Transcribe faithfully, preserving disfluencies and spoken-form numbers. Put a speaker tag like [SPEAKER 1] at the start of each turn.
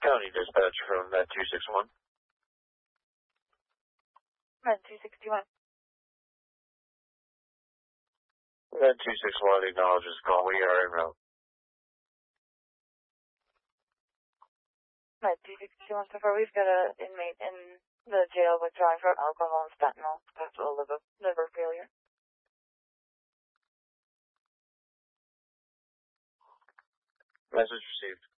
[SPEAKER 1] County dispatch from Med two six one.
[SPEAKER 2] Med two sixty-one.
[SPEAKER 1] Med two six one acknowledges call. We are en route.
[SPEAKER 2] Med two sixty-one, so far we've got an inmate in the jail withdrawing from alcohol and fentanyl, possible liver, liver failure.
[SPEAKER 1] Message received.